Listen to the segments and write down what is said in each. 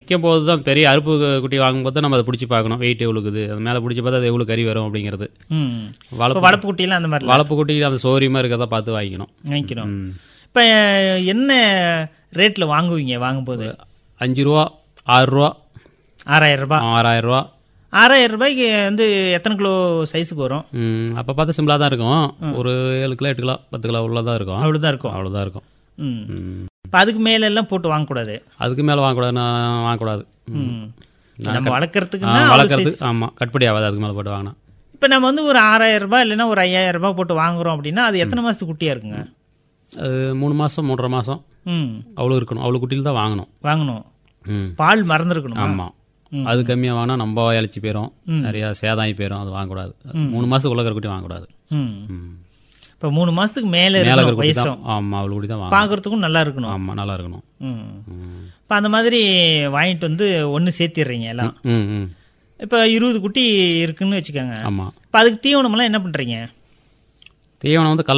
விற்கும் போது தான் பெரிய அறுப்பு குட்டி வாங்கும்போது தான் நம்ம அதை பிடிச்சி பார்க்கணும், வெயிட் எவ்வளோக்குது, அது மேலே பிடிச்சி பார்த்தா அது எவ்வளோ கறி வரும் அப்படிங்கிறது. வளர்ப்பு குட்டிலாம் அந்த மாதிரி வளர்ப்பு குட்டி அந்த சௌரியமாக இருக்கிறதா பார்த்து வாங்கிக்கணும். இப்போ என்ன ரேட்டில் வாங்குவீங்க வாங்கும்போது? 5 ரூபா, 6 ரூபா, 6000 ரூபா. 6000 ரூபா. 6000 ரூபாய்க்கு வந்து எத்தனை கிலோ சைஸுக்கு வரும்? அப்போ பார்த்தா சிம்பிளாக தான் இருக்கும். ஒரு 7 கிலோ 8 கிலோ 10 கிலோ உள்ளதான் இருக்கும். அவ்வளோதான் இருக்கும். இப்போ அதுக்கு மேலே எல்லாம் போட்டு வாங்கக்கூடாது. அதுக்கு மேலே வாங்கக்கூடாது. நம்ம வளர்க்குறதுக்கு. ஆமாம், கட்டுப்படி ஆகாது அதுக்கு மேலே போட்டு வாங்கினா. இப்போ நம்ம வந்து ஒரு 6000 ரூபாய் இல்லைன்னா ஒரு 5000 ரூபாய் போட்டு வாங்குறோம் அப்படின்னா அது எத்தனை மாதத்துக்கு குட்டியாக இருக்குங்க? அது 3 மாதம் 3.5 மாதம் அவ்வளோ இருக்கணும். அவ்வளோ குட்டியில் தான் வாங்கணும். பால் மறந்துருக்கணும். ஆமாம், அது கம்மியாக வாங்கினா நம்ம இழைச்சி போயிடும், நிறையா சேதாயி போயிடும். அது வாங்கக்கூடாது. 3 மாதத்துக்கு உள்ள குட்டி வாங்கக்கூடாது. இப்போ 3 மாதத்துக்கு மேலே வயசும். ஆமாம், அவ்வளோ குட்டி தான் பார்க்குறதுக்கும் நல்லா இருக்கணும். ஆமாம், நல்லா இருக்கணும். இப்போ அந்த மாதிரி வாங்கிட்டு வந்து ஒன்று சேர்த்திடுறீங்க எல்லாம். இப்போ 20 குட்டி இருக்குன்னு வச்சுக்கோங்க. ஆமாம். இப்போ அதுக்கு தீவனமெல்லாம் என்ன பண்ணுறீங்க? தீவனம் வந்து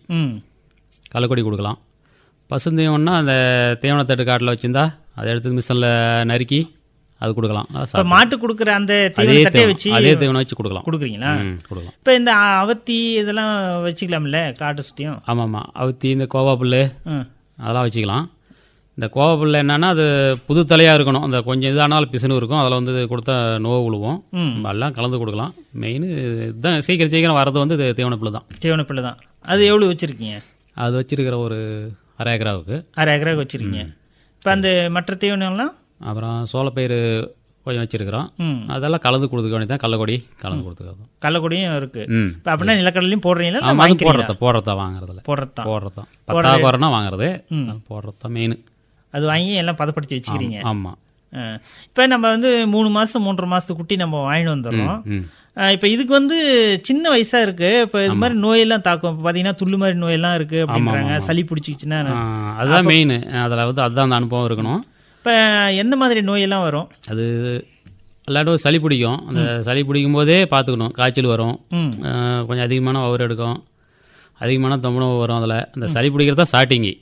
கடலக்கொடி கொடுக்கலாம். பசுந்தீவனம்னா அந்த தீவனத்தட்டு காட்டில் வச்சுருந்தா அதை எடுத்து மிஷினில் நறுக்கி அது கொடுக்கலாம். இப்போ மாட்டு கொடுக்குற அந்த தீவனத்தை வச்சு அதே தீவனம் வச்சு கொடுக்குறீங்களா? கொடுக்கலாம். இப்போ இந்த அவத்தி இதெல்லாம் வச்சுக்கலாம்ல காட்டை சுற்றியும்? ஆமாம்மா, அவத்தி இந்த கோவா புல் அதெல்லாம் வச்சுக்கலாம். இந்த கோவா புல் என்னன்னா அது புது தலையாக இருக்கணும். அந்த கொஞ்சம் இதானாலும் பிசுனு இருக்கும், அதில் வந்து கொடுத்தா நோவு விழுவோம். எல்லாம் கலந்து கொடுக்கலாம். மெயின் இதுதான் சீக்கிரம் வர்றது வந்து தீவனப்புல் தான். அது எவ்வளோ வச்சுருக்கீங்க? அது வச்சிருக்கிற ஒரு 1/2 ஏக்கராவுக்கு வச்சுருக்கீங்க. இப்போ அந்த மற்ற தீவனம்லாம் அப்புறம் சோளப்பயிறு கொஞ்சம் வச்சிருக்கிறோம். அதெல்லாம் கலந்து கொடுத்துக்க வேண்டியதான். கலந்து கொடுத்துக்கிறோம். கள்ளக்கொடியும் இருக்கு. இப்போ அப்படின்னா நிலக்கடலையும் போடுறீங்களா? போடுறதா வாங்குறதுல போடுறதா 10 குறைனா வாங்குறது, போடுறதா மெயின். அது வாங்கி எல்லாம் பதப்படுத்தி வச்சுக்கிறீங்க. ஆமாம். இப்போ நம்ம வந்து 3 மாதம் 3.5 மாதத்துக்கு குட்டி நம்ம வாங்கிட்டு வந்துடுறோம். இப்போ இதுக்கு வந்து சின்ன வயசாக இருக்குது. இப்போ இது மாதிரி நோயெல்லாம் தாக்கும். இப்போ பார்த்தீங்கன்னா துள்ளு மாதிரி நோயெல்லாம் இருக்குது அப்படின்றாங்க. சளி பிடிச்சிக்கிச்சுன்னா அதுதான் மெயின். அதில் வந்து அதுதான் அந்த அனுபவம் இருக்கணும். இப்போ எந்த மாதிரி நோயெல்லாம் வரும்? அது எல்லாட்டும் சளி பிடிக்கும். அந்த சளி பிடிக்கும் போதே பார்த்துக்கணும். காய்ச்சல் வரும், கொஞ்சம் அதிகமான வவுறு எடுக்கும், அதிகமான தம்புணவு வரும். அதில் அந்த சளி பிடிக்கிறது தான் ஸ்டார்டிங்கு.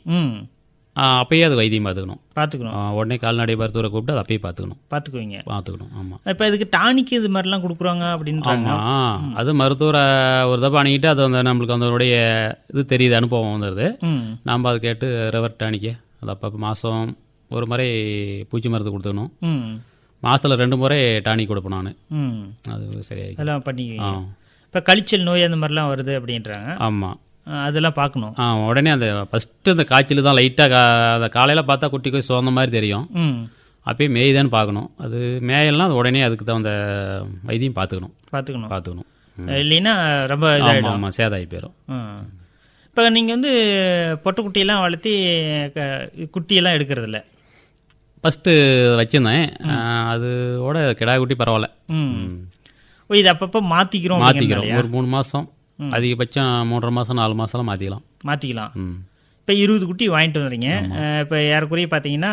அப்பயே அது வைத்தியம் பார்த்துக்கணும். உடனே கால்நடை மருத்துவரை கூப்பிட்டு அதை அப்பயே பார்த்துக்கணும். ஆமாம். இப்போ இதுக்கு டானிக் இது மாதிரிலாம் கொடுக்குறாங்க அப்படின்றாங்க. ஆமாம், அது மருத்துவரை ஒரு தப்பா அணுகிட்டு அது வந்து நம்மளுக்கு அதனுடைய இது தெரியுது, அனுபவம் வந்துடுது. நாம் அதை கேட்டு ரெவர் டானிக்கு அது அப்போ மாதம் ஒரு முறை பூச்சி மருந்து கொடுத்துக்கணும். மாதத்தில் 2 முறை டானிக் கொடுப்பேன் நான். அது சரியாகி அதெல்லாம் பண்ணிக்குவீங்க. இப்போ கழிச்சல் நோய் அந்த மாதிரிலாம் வருது அப்படின்றாங்க. ஆமாம், அதெல்லாம் பார்க்கணும். உடனே அந்த ஃபஸ்ட்டு அந்த காய்ச்சல் தான் லைட்டாக அந்த காலையில் பார்த்தா குட்டிக்கு சோர்ந்த மாதிரி தெரியும். அப்பயே மேய்தான்னு பார்க்கணும். அது மேயெல்லாம் அது உடனே அதுக்கு தான் அந்த வைத்தியம் பார்த்துக்கணும். இல்லைன்னா ரொம்ப இதாகிடும். ஆமாம், சேதாகி போயிடும். இப்போ நீங்கள் வந்து பொட்டைக்குட்டியெல்லாம் வளர்த்தி குட்டியெல்லாம் எடுக்கிறதில்ல? ஃபஸ்ட்டு வச்சுருந்தேன். அதோட கிடா குட்டி பரவாயில்ல. இது அப்பப்போ மாற்றிக்கிறோம். ஒரு 3 மாதம், அதிகபட்சம் 3.5 மாதம் 4 மாதம்லாம் மாற்றிக்கலாம். இப்போ 20 குட்டி வாங்கிட்டு வந்துடுறீங்க. இப்போ ஏறக்குறைய பார்த்தீங்கன்னா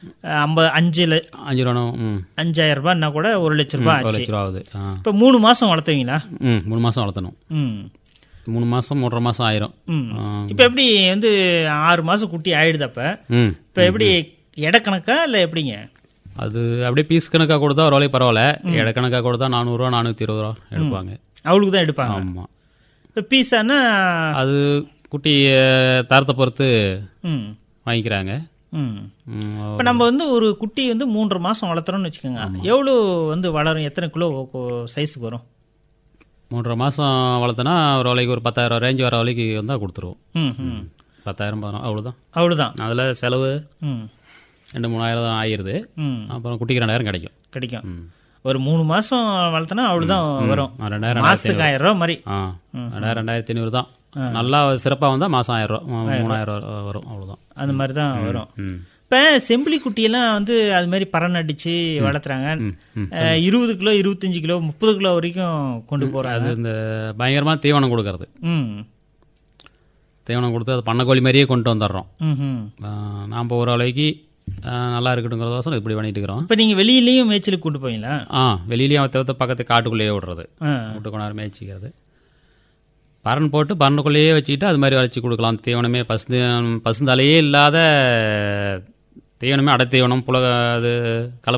5000 ரூபான்னா கூட 1 லட்ச ரூபா ஆச்சு. இப்போ 3 மாதம் வளர்த்துவீங்களா? 3 மாதம் வளர்த்தணும். 3 மாதம் 3.5 மாதம் ஆயிரும். இப்போ எப்படி வந்து 6 மாதம் குட்டி ஆயிடுது. அப்போ இப்போ எப்படி எடை கணக்கா இல்லை எப்படிங்க? அது அப்படியே பீஸ் கணக்காக கொடுத்தா ஒரு வேலைக்கு பரவாயில்ல. எடை கணக்காக கொடுத்தா 400 ரூபா 420 ரூபா எடுப்பாங்க. அவளுக்கு தான் எடுப்பாங்க. ஆமாம். இப்போ பீஸானா அது குட்டி தரத்தை பொறுத்து வாங்கிக்கிறாங்க. இப்போ நம்ம வந்து ஒரு குட்டி வந்து 3.5 மாதம் வளர்த்துறோம்னு வச்சுக்கோங்க. எவ்வளோ வந்து வளரும்? எத்தனை கிலோ சைஸுக்கு வரும்? 3.5 மாதம் வளர்த்தனா ஒரு வேலைக்கு ஒரு 10,000 ரேஞ்சு வர வேலைக்கு வந்தால் கொடுத்துருவோம். 10,000 அவ்வளோதான். அதில் செலவு 2-3,000 ஆயிடுது. அப்புறம் குட்டிக்கு 2,000 கிடைக்கும். ஒரு 3 மாதம் வளர்த்தனா அவ்வளோதான் வரும். 2,000 மாதத்துக்கு 1000 ரூபா மாதிரி. 2,000-2,500 தான். நல்லா சிறப்பாக வந்தால் மாதம் 1000 ரூபா 3,000 வரும். அவ்வளோதான். அந்த மாதிரி தான் வரும். இப்போ செம்பிளி குட்டியெல்லாம் வந்து அது மாதிரி பறன் அடித்து வளர்த்துறாங்க. 20 கிலோ 25 கிலோ 30 கிலோ வரைக்கும் கொண்டு போகிறாங்க. அது இந்த பயங்கரமான தீவனம் கொடுக்கறது. தீவனம் கொடுத்து அது பண்ணக்கோழி மாதிரியே கொண்டு வந்துடுறோம். நாம் ஒரு அளவுக்கு நல்லா இருக்கட்டுங்கிறதோசம் இப்படி பண்ணிட்டு இருக்கிறோம். இப்போ நீங்கள் வெளியிலையும் மேய்ச்சலுக்கு கொண்டு போவீங்களா? வெளியிலையும் தவிர்த்து பக்கத்து காட்டுக்குள்ளேயே விடுறது, விட்டு கொண்டாரு மேய்ச்சிக்கிறது. பறன் போட்டு பறனுக்குள்ளேயே வச்சுக்கிட்டு அது மாதிரி வளர்ச்சி கொடுக்கலாம். தீவனமே பசுந்தாலேயே இல்லாத தீவனமே அடை தீவனம் புல அது கலப்பு